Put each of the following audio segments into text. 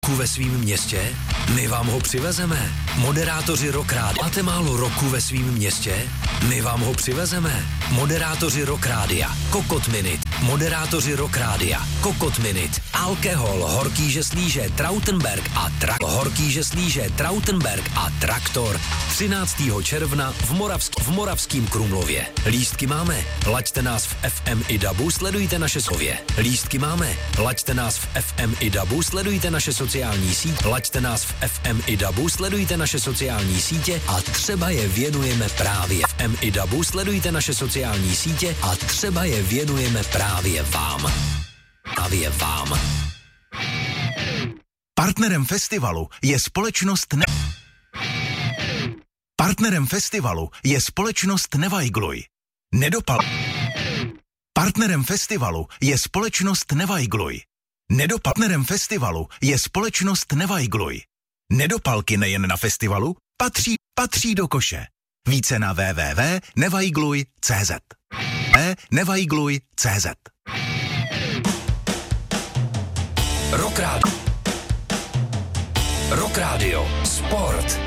roku ve svém městě? My vám ho přivezeme. Moderátoři Rock Rádia. Máte málo roku ve svém městě? My vám ho přivezeme. Moderátoři Rock Rádia. Kokot Minute. Moderátoři Rock Rádia. Kokot Minute. Alkohol, horký slíže, Trautenberg a Trautenberg a Traktor. 13. června v Moravském Krumlově. Lístky máme. Laďte nás v FM i DABu, sledujte naše sově. Lístky máme. Laďte nás v FM i DABu, sledujte naše sociální sítě. Laďte nás v FM i DABu, sledujte naše sociální sítě a třeba je věnujeme právě FM i DABu, sledujte naše sociální sítě a třeba je věnujeme právě vám. Partnerem festivalu je společnost Nevajgluj. Partnerem festivalu je společnost Nevajgluj. Nedopalky nejen na festivalu patří do koše. Více na www.nevajgluj.cz. Nevajgluj.cz. Rock Radio. Sport.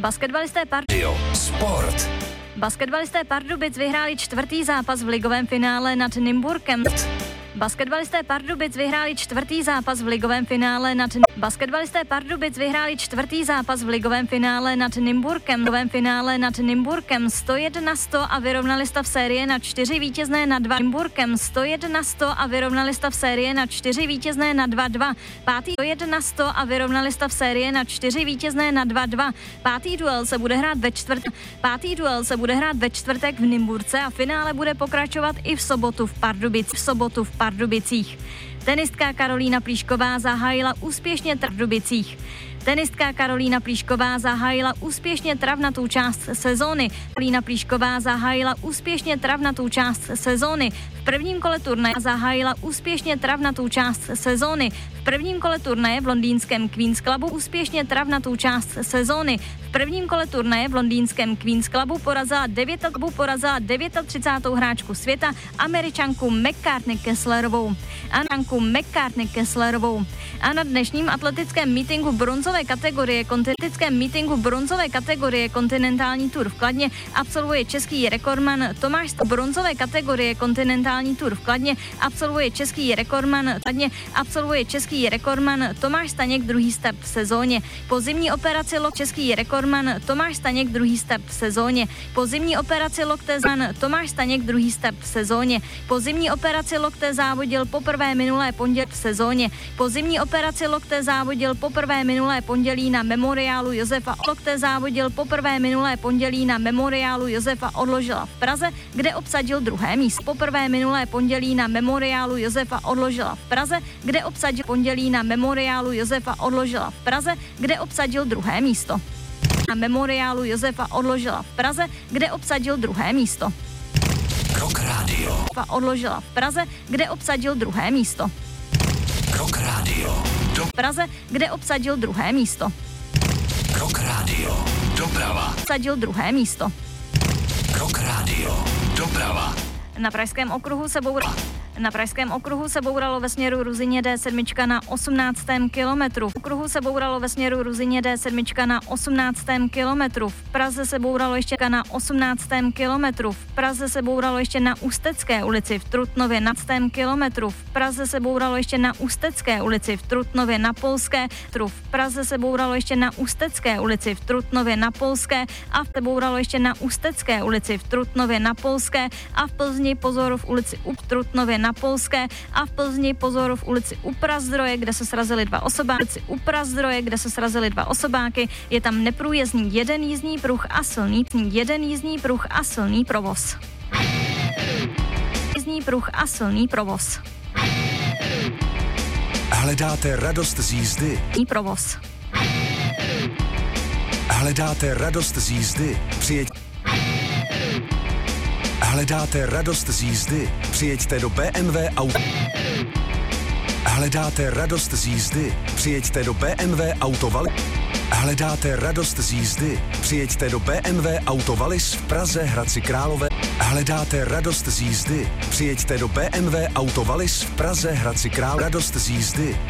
Basketbalisté Pardubic vyhráli 4. zápas v ligovém finále nad Nymburkem. Basketbalisté Pardubic vyhráli 4. zápas v ligovém finále nad Nymburkem. 101-100 a vyrovnali stav série na 4 vítězné na 2. Nymburkem 101-100 a vyrovnali stav série na 4 vítězné na 2-2. 101-100 a vyrovnali stav série na 4 vítězné na 2-2. Pátý duel se bude hrát ve čtvrtek v Nymburce a finále bude pokračovat i v sobotu v Pardubicích. Tenistka Karolína Plíšková zahájila úspěšně travnatou část sezóny. V prvním kole turnaje v londýnském Queen's Clubu porazila 39. hráčku světa Američanku McCartney Kesslerovou. A na dnešním atletickém meetingu bronzové kategorie kontinentální tur v Kladně absolvuje český rekordman Tomáš Staněk druhý start v sezóně. Po zimní operaci lokte závodil poprvé minulé pondělí na memoriálu Josefa Odložila v Praze, kde obsadil druhé místo. Rock Radio. Odložila v Praze, kde obsadil druhé místo. Rock Radio. Rock Radio. Doprava. Obsadil druhé místo. Rock Radio. Doprava. Na Pražském okruhu se bouralo ve směru Ruzyně D7 na 18. kilometru. V Praze se bouralo ještě na 18. kilometru. V Praze se bouralo ještě na Ústecké ulici v Trutnově na 100. kilometru. V Praze se bouralo ještě na Ústecké ulici v Trutnově na Polské. V Praze se bouralo ještě na Ústecké ulici v Trutnově na Polské a v bouralo ještě na Ústecké ulici v Trutnově na Polské a v Plzni pozor v ulici u Trutnově na Polské a v Plzni pozor v ulici u Prazdroje, kde se srazili dva osobáky. Je tam neprůjezdný jeden jízdní pruh a silný provoz. Hledáte radost z jízdy? Přijeďte do BMW Autovalis v Praze, Hradci Králové. Radost z jízdy.